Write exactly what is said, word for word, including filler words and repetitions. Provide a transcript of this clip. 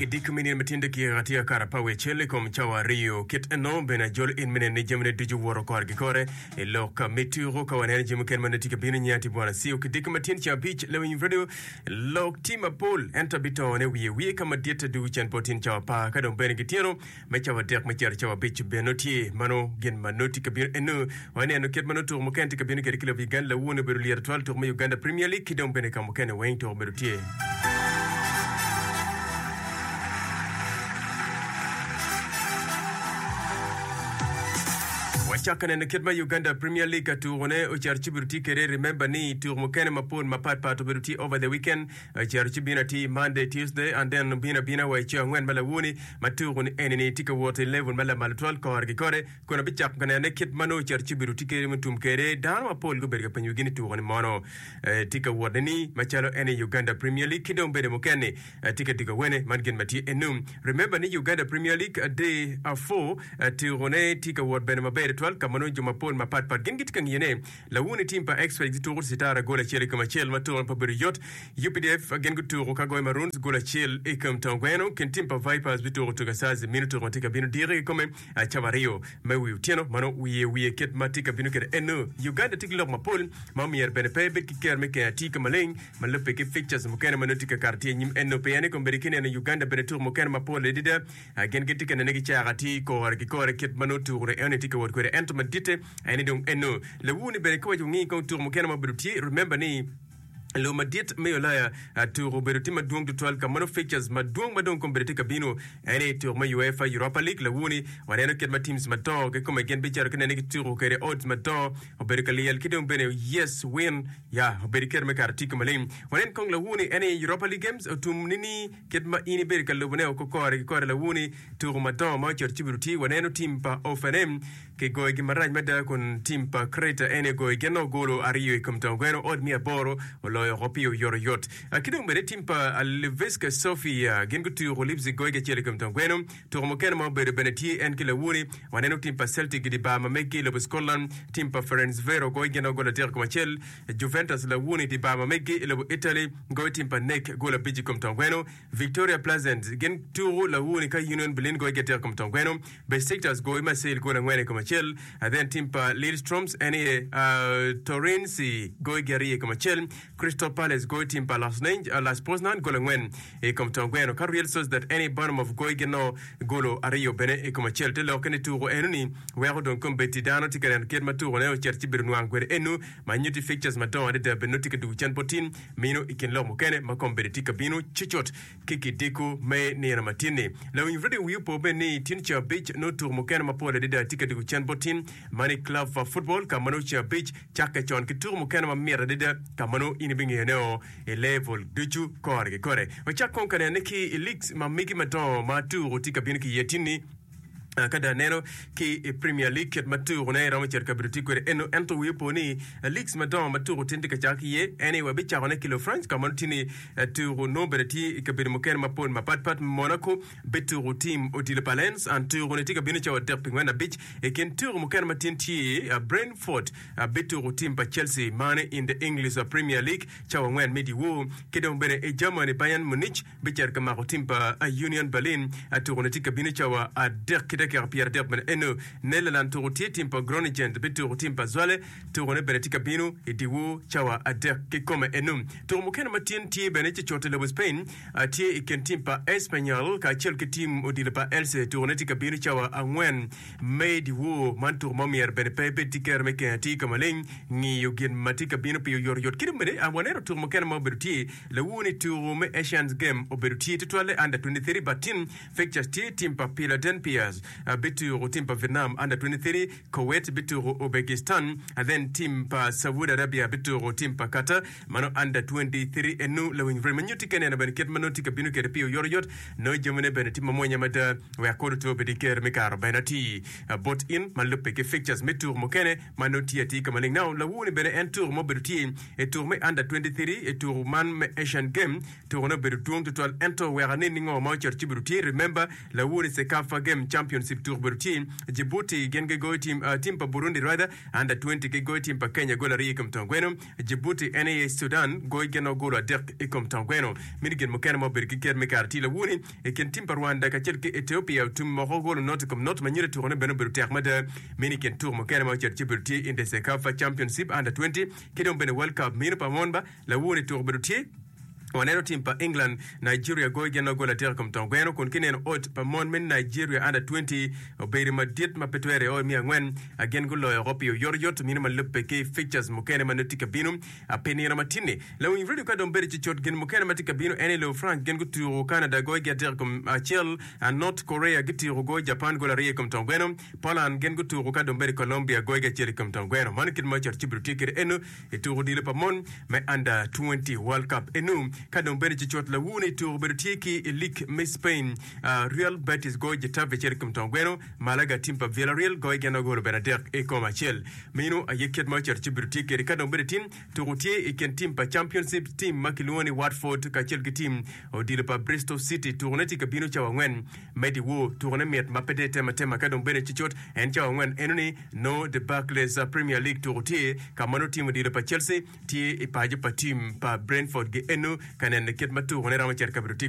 Kidik minin matinde ki ratia karapawe chele kom chawa rio kit eno bena jol in minen ni jemne duju woro kwa gikore e loka mituro kwa wanene jimu ken manetika bini nyati buwana siyo kidik matin cha beach lewe radio lok tima pol enta bito wane wiye wiye kama dieta du chan potin chawa pa kadon bene gitieno me chawa dek machara chawa beach benotie mano gen manoti kabino eno wane eno ket manotu mukenti kabino kerikilo vigan la wune beru liya ritual to Uganda Premier League kidon bene kamukene weng to berutie. Chakane na kitma Uganda Premier League tu one o charchi biruti kere remember ni tu mukene mapon mapat pat biruti over the weekend charchi binati Monday Tuesday and then bina bina wa chi ngwen mala woni matu on enini tika water level mala mal twelve ko argi kore kono bichak kana ne kitma no charchi biruti kere mutum kere dan mapol go berga panyu gini tu on mono tika wodani machalo ene Uganda Premier League kidon bede mukene tika tika wene mangen mati enum remember ni Uganda Premier League a day of four tu one tika wod bene mabere kamano jumapol mapat pat gengit kan yene la woni timpa expect tour sitara gola chele kama chel maton pa beriot U P D F gengu tour ka goy maroons gola chel e kam tangweno ken timpa vipers bitur to gasaze minuto matika binu dire comme a chavario mewi tieno mano wiye wiye ket matika binu ker eno Uganda tiklo mapol mamier benepe bit ki ker meke atika maleng malope ke fixtures mukene manotika quartier nyim eno peyane ko berikine na Uganda benetur mukene mapol edida gengetik ken negi chagati ko arki ko ket manotu re ene tika wor ko ento madite ani dong eno le wuni bere ko ngi ko tour mo kenama bruti remember ni lo madit me olaya tour beruti madung to twelve kamano features madung madung ko bereti kabino ani tour ma UEFA Europa League le wuni waneno ket ma teams madog ko me gen bichar ken ne tour ko re odds madog oberikali el kidong bene yes win ya oberiker me karti ko malem wanen kong le wuni ani Europa League games tum nini ket ma ini berikal lo bone ko ko re ko le wuni tour madog ma cherchi beruti waneno team pa ofanem ke goy gi maraj meda kon team pa kreta ene goy geno golo ariyo kom tangweno od mi aboro olo Europio yoro yot akidong bere timpa Alveska Sofia gengutu rolipsi goyge chele kom tangweno to mo ken mo bere beneti en kila wuni waneno timpa Celtic di ba mameki lo Scotland timpa Ferencvaros goyge no gola ter kom chel Juventus la wuni di ba mameki lo Italy goy timpa Nek gola biji kom tangweno Victoria Pleasant gentu la wuni ka Union Berlin goyge ter kom tangweno Besiktas goy Marseille gola ngwene kom chel and then timpa Lillestrøm ene uh, Torrensi goyge rie kom chel Crystal Palace go team pa Las Nange uh, Las Poznan golo ngwen e kom tangweno ka real sos that any bottom of goigeno golo ario bene e kom chelte lo kene turo enuni wero don kom beti dano tikaren ket maturo ne o cherti birnu angwere enu manyuti fixtures madon de benoti ke du chan potin mino iken lo mokene makom beti kabino chichot kiki diku me ne na matine lo in video wi po bene tincha beach no tur mokene mapole de ticket du chan potin mani club for football kamano cha beach chaka chon ki tur mokene ma mera de kamano ini bingi eneo e level duchu kore kore wachakon kana neki leaks mamiki mato matu tika binki yetini Uh, kada neno ki uh, Premier League ket matu ne rama cher kabruti ko eno ento wi poni uh, leagues madon matu tindi ka chaki ye ene wa bicha ne kilo France comme tini uh, tu no bereti ka bir moken mapon mapat pat Monaco betu team odile Palens and tu ne tika bini cha der pingwana beach e ken tu moken matin ti uh, Brentford uh, betu team pa Chelsea mane in the English uh, Premier League cha wen medi wo kedon bene e Germany Bayern Munich bicher ka ma team pa uh, Union Berlin uh, tu ne tika bini cha wa uh, der Dekker Pierre Derben eno Nederland to team pa Groningen bitu team pa Zwolle to ne benetika binu ediwo chawa adek ke kome enum to mukena matin ti beneti chote le Spain ti iken team pa Espanyol ka chel ke team odile pa Elche to ne tika binu chawa angwen mediwo mantur momier benepe betiker meke ti kamaleng ni yogen matika binu pi yor yor kidumene awanero to mukena mo beruti le woni to me Asians game oberuti to toile under twenty-three batin fixtures ti team pa Piladen Piers Uh, bitu team pa Vietnam under twenty-three, Kuwait bitu Uzbekistan, and then team pa Saudi Arabia bitu team pa Qatar, mano under twenty-three enu lewing very manuti kene na beniket manuti ka binu kere pio yoriyot no jomene beneti mamonya mata we akodo to bediker mekar benati uh, bot in malupe ke fixtures metur mokene manuti ati kamaling now la woni bene en tour mo beruti e tour me under twenty-three e tour man me Asian game tour no berutu to twelve ento we raneni ngo mo cherchi beruti remember la woni se kafa game champion Championship Tour Buruti Djibouti gen ge go team uh, team pa Burundi rather under twenty ge go team pa Kenya gola ri ikom tangweno Djibouti N A A Sudan go gen no gola dek ikom tangweno min gen mokana mo berki ker me karti la wuni e ken team pa Rwanda ka chelke Ethiopia tum mo gola not kom not manyire tour ne beno Buruti Ahmada min ken tour mokana mo cherchi Buruti in the Sekafa Championship under twenty kidon beno World Cup min pa monba la wuni tour Buruti Wanero team pa England, Nigeria go again no go la terre comme tangweno kon kinen ot pa mon men Nigeria under twenty obeyri ma dit ma petwere o mi angwen again go lo Europe yo yoryot minima leppe ke features mokene manutika binum a penira matine la win really ka don beri chichot gen mokene matika binu ene lo frank gen go to Canada go get terre comme Chile and North Korea get to go Japan go la rie comme tangweno Poland gen go to ka don beri Colombia go get terre comme tangweno manikin ma cher chibrutike enu e to dile pa mon me under twenty World Cup enu kadon beri chichot la wuni to bertiki lik Miss Spain uh, Real Betis go Getafe cherkum tongweno Malaga timpa Villarreal go gena go Benadek e koma chel mino a yeket ma cherchi bertiki kadon beri team to routier e ken timpa Championship team Makilwani Watford ka chelki team o dile pa Bristol City tourneti ka bino cha wangwen medi wo tourne met mapede tema tema kadon beri chichot en cha wangwen enuni no the Barclays uh, Premier League to routier ka mano team dile pa Chelsea tie e pa pa team pa Brentford ge enu kanen ket matu onera ma cher kabruti